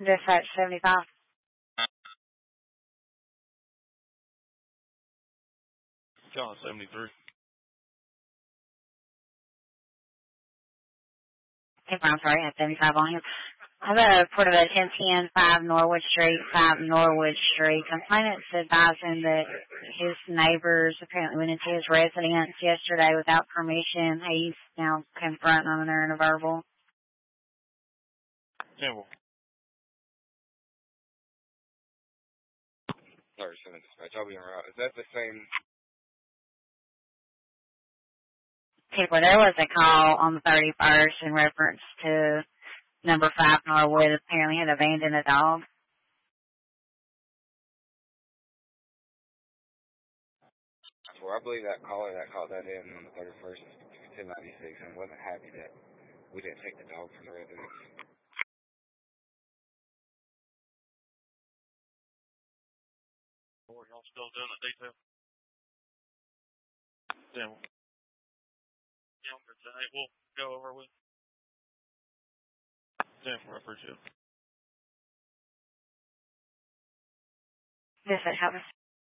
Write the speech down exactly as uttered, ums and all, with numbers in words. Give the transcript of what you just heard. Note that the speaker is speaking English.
Dispatch seventy-five. John seventy-three. I'm sorry, I have seventy-five on him. I got a report of a ten ten five Norwood Street, five Norwood Street. Complainant's advising that his neighbors apparently went into his residence yesterday without permission. He's now confronting them and they're in a verbal. Campbell. Sorry, seven dispatch. I'll be en route. Is that the same? People, there was a call on the thirty-first in reference to number five Norwood apparently had abandoned a dog. Well, I believe that caller that called that in on the thirty-first, ten ninety-six, and wasn't happy that we didn't take the dog from the residence. Or y'all still doing the detail? Then yeah, today we'll go over with. Yeah, I appreciate it. Yes, it happens.